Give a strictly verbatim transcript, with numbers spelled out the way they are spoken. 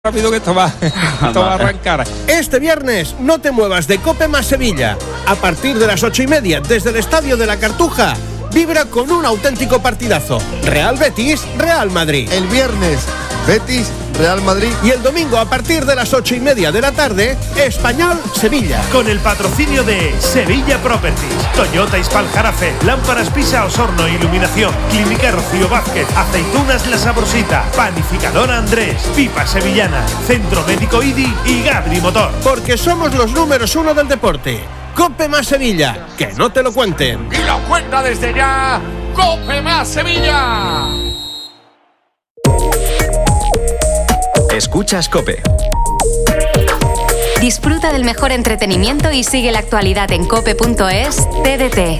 Rápido que esto va, esto va a arrancar. Este viernes no te muevas de Cope más Sevilla. A partir de las ocho y media, desde el Estadio de la Cartuja, vibra con un auténtico partidazo. Real Betis, Real Madrid. El viernes, Betis, Real Madrid. Y el domingo, a partir de las ocho y media de la tarde, Español, Sevilla. Con el patrocinio de Sevilla Properties, Toyota Ispal Jarafe, Lámparas Pisa Osorno Iluminación, Clínica Rocío Vázquez, Aceitunas La Sabrosita, Panificadora Andrés, Pipa Sevillana, Centro Médico I D I y Gabri Motor. Porque somos los números uno del deporte. Cope más Sevilla, que no te lo cuenten. Y lo cuenta desde ya, Cope más Sevilla. Escuchas Cope. Disfruta del mejor entretenimiento y sigue la actualidad en cope punto es. T D T.